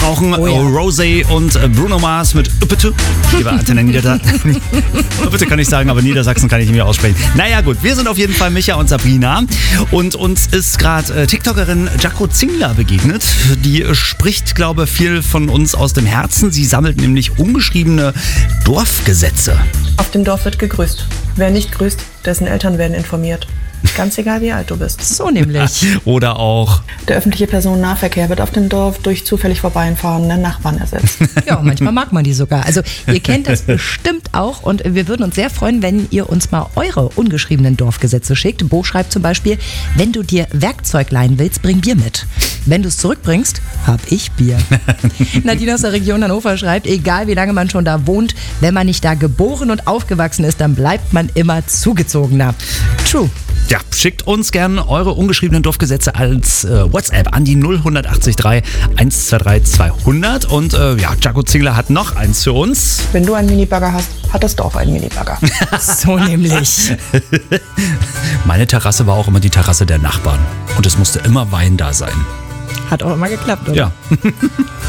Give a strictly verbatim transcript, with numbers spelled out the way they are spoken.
brauchen Oh ja. Rosé und Bruno Mars mit Öppete. Lieber Antenne Niedersachsen. Öppete kann ich sagen, aber Niedersachsen kann ich nicht mehr aussprechen. Naja gut, wir sind auf jeden Fall Micha und Sabrina und uns ist gerade äh, TikTokerin Jaco Zingler begegnet. Die äh, spricht, glaube ich, viel von uns aus dem Herzen. Sie sammelt nämlich ungeschriebene Dorfgesetze. Auf dem Dorf wird gegrüßt. Wer nicht grüßt, dessen Eltern werden informiert. Ganz egal, wie alt du bist. So nämlich. Oder auch Der öffentliche Personennahverkehr wird auf dem Dorf durch zufällig vorbeifahrende Nachbarn ersetzt. Ja, manchmal mag man die sogar. Also ihr kennt das bestimmt auch und wir würden uns sehr freuen, wenn ihr uns mal eure ungeschriebenen Dorfgesetze schickt. Bo schreibt zum Beispiel, wenn du dir Werkzeug leihen willst, bring Bier mit. Wenn du es zurückbringst, hab ich Bier. Nadine aus der Region Hannover schreibt, egal wie lange man schon da wohnt, wenn man nicht da geboren und aufgewachsen ist, dann bleibt man immer zugezogener. True. Ja, schickt uns gerne eure ungeschriebenen Dorfgesetze als äh, WhatsApp an die null eins acht drei eins zwei drei zweihundert. Und äh, ja, Jaco Zingler hat noch eins für uns. Wenn du einen Minibagger hast, hat das Dorf einen Minibagger. So nämlich. Meine Terrasse war auch immer die Terrasse der Nachbarn. Und es musste immer Wein da sein. Hat auch immer geklappt, oder? Ja.